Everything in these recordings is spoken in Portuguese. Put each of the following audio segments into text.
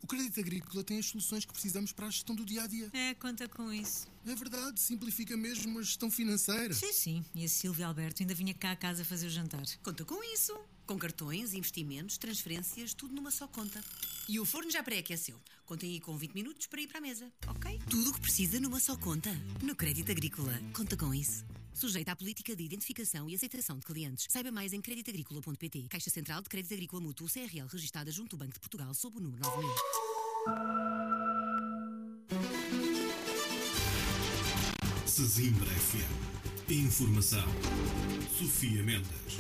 O Crédito Agrícola tem as soluções que precisamos para a gestão do dia-a-dia. Conta com isso. É verdade, simplifica mesmo a gestão financeira. Sim. E a Silvia Alberto ainda vinha cá a casa fazer o jantar. Conta com isso. Com cartões, investimentos, transferências, tudo numa só conta. E o forno já pré-aqueceu. Contem aí com 20 minutos para ir para a mesa, ok? Tudo o que precisa numa só conta. No Crédito Agrícola. Conta com isso. Sujeita à política de identificação e aceitação de clientes. Saiba mais em creditagricola.pt. Caixa Central de Crédito Agrícola Mútuo CRL, registada junto ao Banco de Portugal, sob o número 9000. Sesimbra FM. Informação. Sofia Mendes.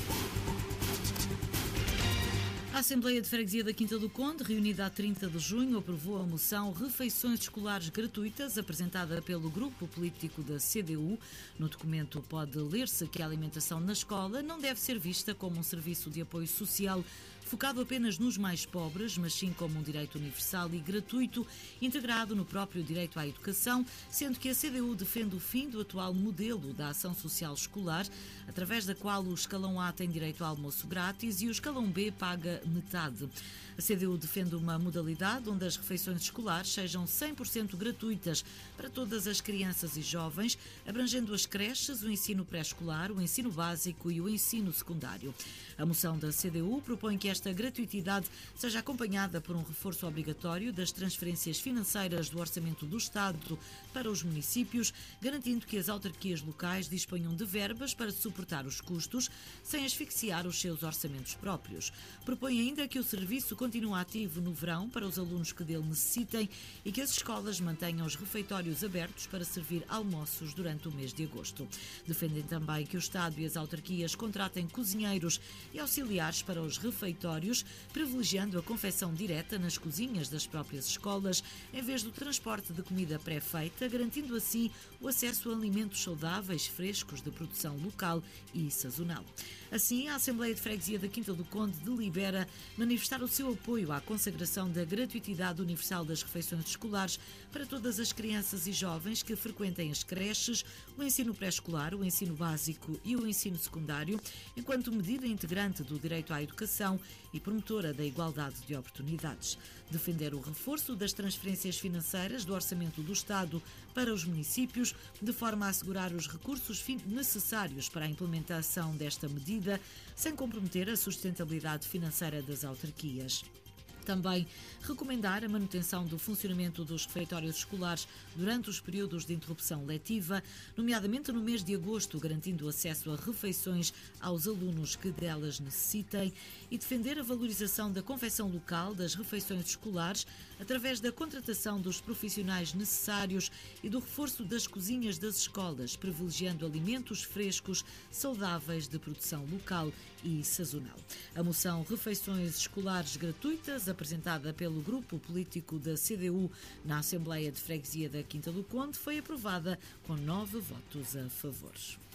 A Assembleia de Freguesia da Quinta do Conde, reunida a 30 de junho, aprovou a moção Refeições Escolares Gratuitas, apresentada pelo grupo político da CDU. No documento pode ler-se que a alimentação na escola não deve ser vista como um serviço de apoio social focado apenas nos mais pobres, mas sim como um direito universal e gratuito, integrado no próprio direito à educação, sendo que a CDU defende o fim do atual modelo da ação social escolar, através da qual o escalão A tem direito ao almoço grátis e o escalão B paga metade. A CDU defende uma modalidade onde as refeições escolares sejam 100% gratuitas para todas as crianças e jovens, abrangendo as creches, o ensino pré-escolar, o ensino básico e o ensino secundário. A moção da CDU propõe que esta gratuitidade seja acompanhada por um reforço obrigatório das transferências financeiras do orçamento do Estado para os municípios, garantindo que as autarquias locais disponham de verbas para suportar os custos, sem asfixiar os seus orçamentos próprios. Propõe ainda que o serviço continue ativo no verão para os alunos que dele necessitem e que as escolas mantenham os refeitórios abertos para servir almoços durante o mês de agosto. Defendem também que o Estado e as autarquias contratem cozinheiros e auxiliares para os refeitórios, privilegiando a confecção direta nas cozinhas das próprias escolas, em vez do transporte de comida pré-feita, garantindo assim o acesso a alimentos saudáveis, frescos, de produção local e sazonal. Assim, a Assembleia de Freguesia da Quinta do Conde delibera manifestar o seu apoio à consagração da gratuitidade universal das refeições escolares para todas as crianças e jovens que frequentem as creches, o ensino pré-escolar, o ensino básico e o ensino secundário, enquanto medida integrante do direito à educação e promotora da igualdade de oportunidades. Defender o reforço das transferências financeiras do orçamento do Estado para os municípios, de forma a assegurar os recursos necessários para a implementação desta medida, sem comprometer a sustentabilidade financeira das autarquias. Também recomendar a manutenção do funcionamento dos refeitórios escolares durante os períodos de interrupção letiva, nomeadamente no mês de agosto, garantindo acesso a refeições aos alunos que delas necessitem, e defender a valorização da confecção local das refeições escolares através da contratação dos profissionais necessários e do reforço das cozinhas das escolas, privilegiando alimentos frescos, saudáveis, de produção local e sazonal. A moção Refeições Escolares Gratuitas, apresentada pelo grupo político da CDU na Assembleia de Freguesia da Quinta do Conde, foi aprovada com 9 votos a favor.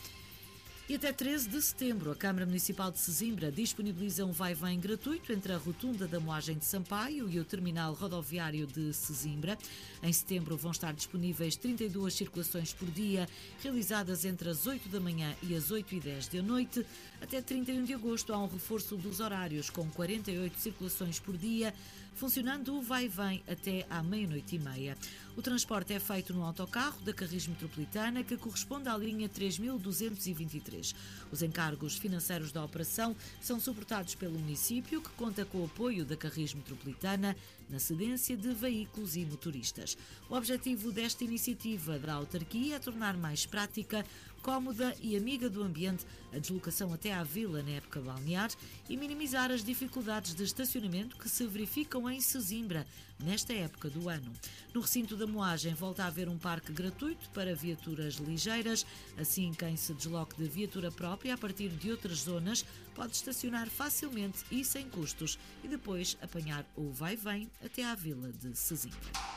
E até 13 de setembro, a Câmara Municipal de Sesimbra disponibiliza um vai-vem gratuito entre a Rotunda da Moagem de Sampaio e o Terminal Rodoviário de Sesimbra. Em setembro vão estar disponíveis 32 circulações por dia, realizadas entre as 8 da manhã e as 8h10 da noite. Até 31 de agosto há um reforço dos horários, com 48 circulações por dia, funcionando o vai-vem até à meia-noite e meia. O transporte é feito no autocarro da Carris Metropolitana, que corresponde à linha 3223. Os encargos financeiros da operação são suportados pelo município, que conta com o apoio da Carris Metropolitana na cedência de veículos e motoristas. O objetivo desta iniciativa da autarquia é tornar mais prática, cómoda e amiga do ambiente a deslocação até à vila na época balnear e minimizar as dificuldades de estacionamento que se verificam em Sesimbra nesta época do ano. No recinto da Moagem volta a haver um parque gratuito para viaturas ligeiras, assim quem se desloque de viatura própria a partir de outras zonas pode estacionar facilmente e sem custos e depois apanhar o vai-vem até à vila de Sesimbra.